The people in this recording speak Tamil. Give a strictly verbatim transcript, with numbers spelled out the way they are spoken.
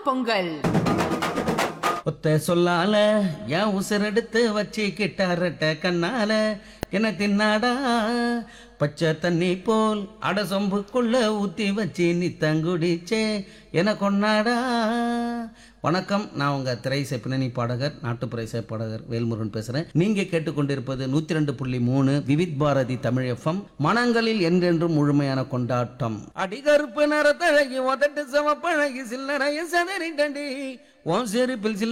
பொங்கல். ஒத்த சொல்லால என் உசுரெடுத்து வச்சு கிட்டாரட்ட கண்ணால என்ன தின்னாடா பச்சை தண்ணி போல் அட சொம்புக்குள்ள ஊத்தி வச்சு நித்தங்குடிச்சே என கொண்டாடா. வணக்கம், நான் உங்க திரைசை பின்னணி பாடகர் நாட்டுப்புற இசை பாடகர் வேல்முருகன் பேசுறேன். நீங்க கேட்டுக்கொண்டிருப்பது நூத்தி ரெண்டு புள்ளி மூணு விவித் பாரதி தமிழ் எஃப்எம். மனங்களில் என்றென்றும் முழுமையான கொண்டாட்டம். அடிகருப்பு நிறத்தழகி உதட்டு சமப்பழகி சில்லறைய சதறி கண்டி ஓம் செருப்பில்